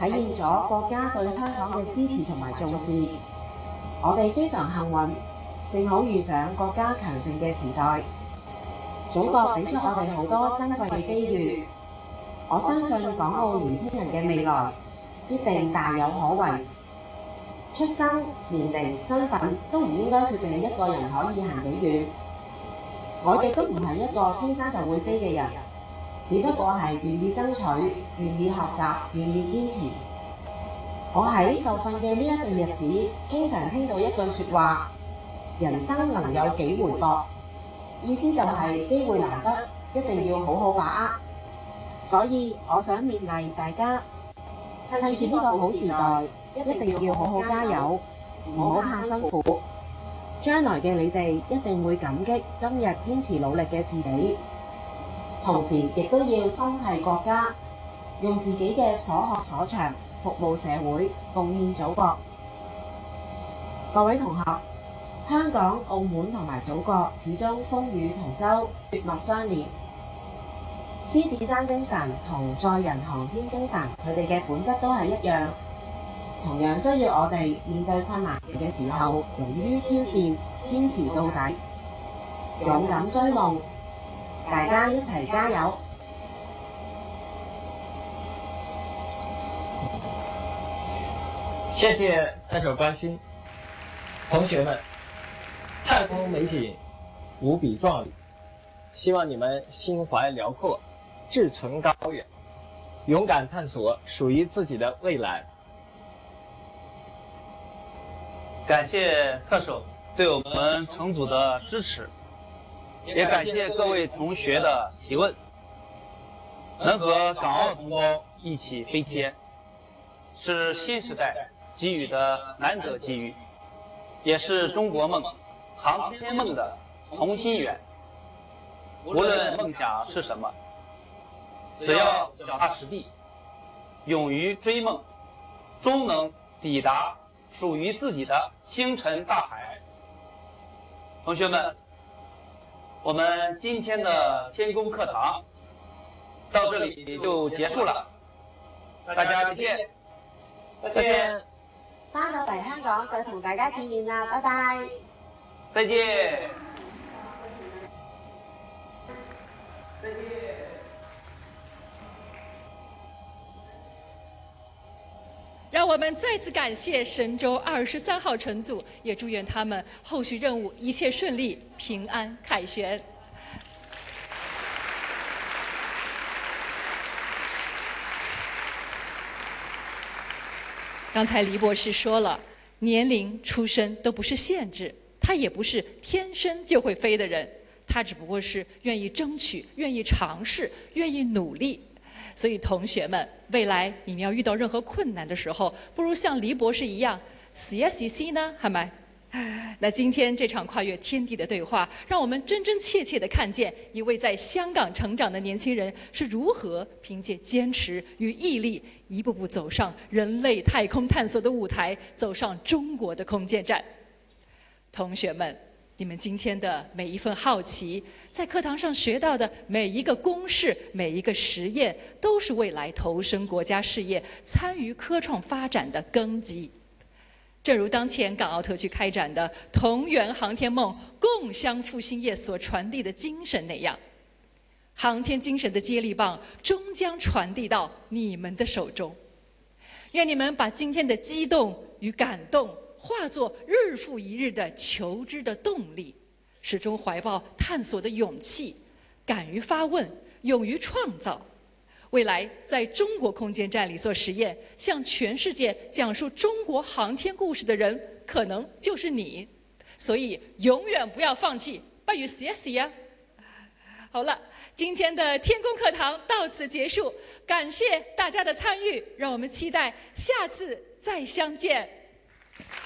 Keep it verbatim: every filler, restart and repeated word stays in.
體現咗國家對香港嘅支持同埋重視。我哋非常幸運，正好遇上國家強盛嘅時代。祖國俾咗我哋好多珍貴嘅機遇，我相信港澳年輕人嘅未來必定大有可為。出生、年齡、身份都唔應該決定一個人可以行幾遠。我亦都唔係一個天生就會飛嘅人，只不過係願意爭取、願意學習、願意堅持。我喺受訓嘅呢一段日子，經常聽到一句説話：人生能有幾回搏？意思就係機會難得，一定要好好把握。所以我想勉勵大家，趁住呢個好時代，一定要好好加油，唔好怕辛苦。將來嘅你哋一定會感激今日堅持努力嘅自己，同時亦都要心繫國家，用自己嘅所學所長服務社會，貢獻祖國。各位同學，香港、澳門同埋祖國始終風雨同舟，血脈相連。獅子山精神同載人航天精神，佢哋嘅本質都係一樣，同樣需要我哋面對困難嘅時候，勇於挑戰，堅持到底，勇敢追夢。大家一齊加油！ 謝謝特首關心，同學們，太空美景無比壯麗，希望你們心懷遼闊，志存高遠，勇敢探索屬於自己的未來。 感謝特首對我們乘組的支持，也感謝各位同學的提問。能和港澳同胞一起飛天，是新時代給予的難得機遇，也是中國夢、航天夢的同心圓。無論夢想是什麼，只要腳踏實地，勇於追夢，終能抵達屬於自己的星辰大海。同學們，我們今天的天宮課堂到這裡就結束了，大家再見。再見。 返到嚟香港再同大家見面啦，拜拜。 再見。再見。 让我们再次感谢神舟二十三号乘组，也祝愿他们后续任务一切顺利，平安凯旋。刚才黎博士说了，年龄、出身都不是限制，他也不是天生就会飞的人，他只不过是愿意争取、愿意尝试、愿意努力。所以同学们，未来你们要遇到任何困难的时候，不如像黎博士一样試一試先呢，係咪？那今天这场跨越天地的对话，让我们真真切切地看见一位在香港成长的年轻人是如何凭借坚持与毅力，一步步走上人类太空探索的舞台，走上中国的空间站。同学们，你们今天的每一份好奇，在课堂上学到的每一个公式、每一个实验，都是未来投身国家事业、参与科创发展的根基。正如当前港澳特区开展的同源航天梦共襄复兴业所传递的精神那样，航天精神的接力棒终将传递到你们的手中。愿你们把今天的激动与感动化作日复一日的求知的动力，始终怀抱探索的勇气，敢于发问，勇于创造。未来在中国空间站里做实验，向全世界讲述中国航天故事的人，可能就是你。所以永远不要放弃，不如試一試啊！好了，今天的天宮課堂到此結束，感謝大家的參與，讓我們期待下次再相見。